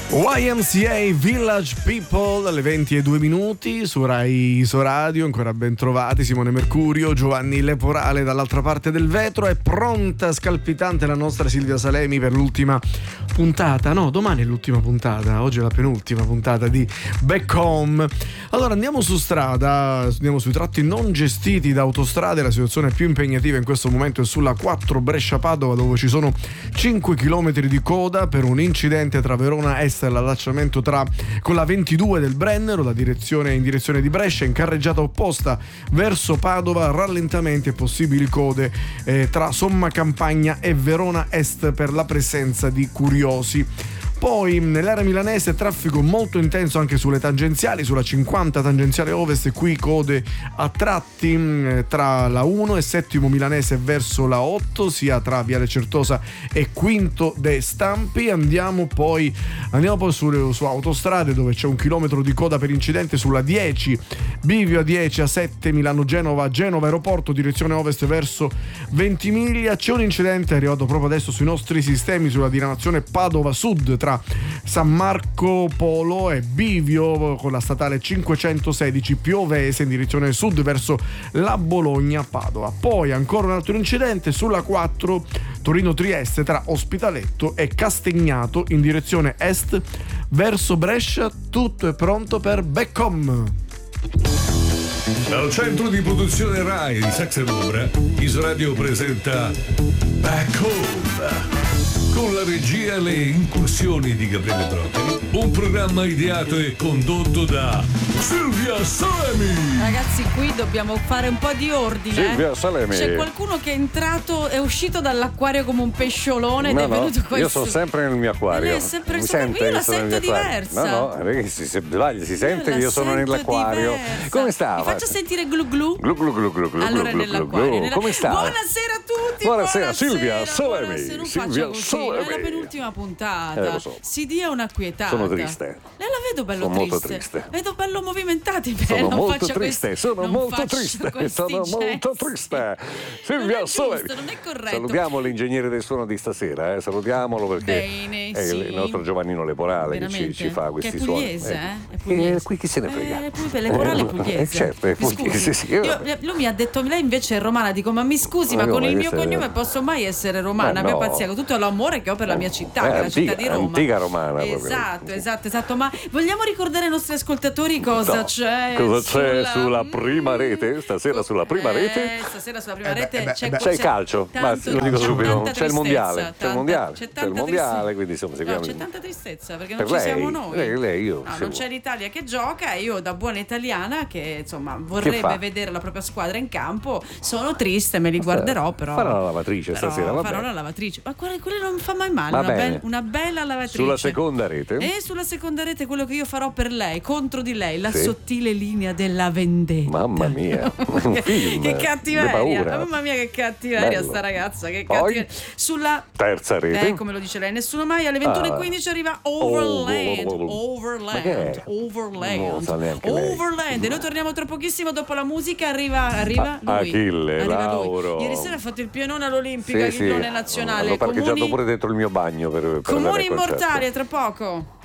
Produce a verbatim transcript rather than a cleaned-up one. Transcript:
Y M C A Village People alle venti e due minuti su Rai Isoradio. Ancora ben trovati, Simone Mercurio, Giovanni Leporale dall'altra parte del vetro. È pronta, scalpitante la nostra Silvia Salemi per l'ultima puntata. No, domani è l'ultima puntata, oggi è la penultima puntata di Back Home. Allora andiamo su strada, andiamo sui tratti non gestiti da autostrade. La situazione più impegnativa in questo momento è sulla quattro Brescia-Padova, dove ci sono cinque chilometri di coda per un incidente tra Verona Est e l'allacciamento tra con la ventidue del Brennero, la direzione in direzione di Brescia, in carreggiata opposta verso Padova, rallentamenti e possibili code eh, tra Somma Campagna e Verona Est per la presenza di curiosi. Poi nell'area milanese traffico molto intenso anche sulle tangenziali, sulla cinquanta tangenziale ovest, e qui code a tratti mh, tra la uno e settimo milanese verso la otto, sia tra Viale Certosa e Quinto de Stampi. Andiamo poi, andiamo poi su, su autostrade, dove c'è un chilometro di coda per incidente sulla dieci, Bivio a dieci, a sette Milano-Genova, Genova Aeroporto, direzione ovest verso Ventimiglia. C'è un incidente arrivato proprio adesso sui nostri sistemi sulla diramazione Padova Sud tra San Marco Polo e Bivio, con la statale cinquecentosedici Piovese in direzione sud verso la Bologna Padova. Poi ancora un altro incidente sulla quattro Torino-Trieste tra Ospitaletto e Castagnato in direzione est verso Brescia. Tutto è pronto per Back Home. Dal centro di produzione Rai di Saxa Rubra, Isoradio presenta Back Home, con la regia e le incursioni di Gabriele Broccoli, un programma ideato e condotto da Silvia Salemi. Ragazzi, qui dobbiamo fare un po' di ordine. Silvia eh? Salemi. C'è qualcuno che è entrato, è uscito dall'acquario come un pesciolone no, ed è no, venuto qua. Io sono sempre nel mio acquario. Lei è sempre Mi sopra- sente io la che sono nel sento mio acquario? diversa. No, no, ragazzi, si sbaglia, si sente Io che io la sono sento nell'acquario. diversa. Come sta? Mi faccia sentire glu glu. Glu glu glu glu glu Allora glu, nell'acquario. glu. Nella... Come sta? Buonasera a tutti. Buonasera, Buonasera Silvia Salemi. Buonasera, non Silvia faccia così. Salemi. È la penultima puntata. Eh, lo so. Si dia una quietata. Sono triste. Lei la vedo bello Sono triste. molto triste. Vedo bello movimentati. Sono non molto faccia triste, questi... sono non molto faccia triste, questi sono molto gesti. triste. Silvia Non è giusto, Salemi. non è corretto. Salutiamo l'ingegnere del suono di stasera, eh? Salutiamolo perché Bene, è sì. il nostro Giovannino Leporale che ci, ci fa questi che è suoni. pugliese, Eh. eh? È pugliese. Eh, qui chi se ne frega? Eh, poi Leporale è pugliese. Eh, certo, è Mi pugliese, scusi. sì. Io- lui mi ha detto, lei invece è romana, dico ma mi scusi, ma, Ma con come il mio questa- cognome posso mai essere romana? Eh, Abbia no. pazienza, con tutto l'amore che ho per la mia città, Eh, che è la antica- città di Roma. antica romana proprio. Esatto, esatto, esatto. Ma vogliamo ricordare ai nostri ascoltatori cosa No. c'è? Cosa c'è sulla Mm. prima rete? Stasera sulla prima rete? Eh, stasera sulla prima Eh beh, rete eh beh, c'è, eh beh. C'è il calcio, tanto- ma lo dico c'è subito, tanta c'è il tristezza, mondiale, c'è il tanta- mondiale, c'è c'è tanta il mondiale, tristezza. quindi insomma seguiamo. No, c'è tanta tristezza perché Per non ci lei? siamo noi. Lei- lei, io, No, se non vuoi. c'è l'Italia che gioca e io da buona italiana che insomma fa? vorrebbe vedere la propria squadra in campo, sono triste, me li guarderò però. Farò la lavatrice però stasera, va farò bene. la lavatrice. Ma quella, quella non fa mai male, Va una, bene. bel- una bella lavatrice. Sulla seconda rete? E sulla seconda rete quello che io farò per lei, contro di lei, la Sì. sottile linea della vendetta. Mamma mia, un che, film che di cattiveria. paura. Mamma mia che cattiveria Bello. sta ragazza, che Poi? cattiveria. Sulla Terza rete? eh, come lo dice lei, nessuno mai alle ventuno e quindici arriva Overland. Oh, ma che Overland. è? Overland. Non lo sa neanche lei. Overland. E noi torniamo tra pochissimo dopo la musica. Arriva, arriva Ah, lui. Achille Arriva Lauro. lui. Ieri sera ha fatto il pianone all'Olimpica, Sì, il sì, pianone nazionale. l'ho parcheggiato Comuni, pure dentro il mio bagno per, per andare comuni al concerto. immortali, a tra poco.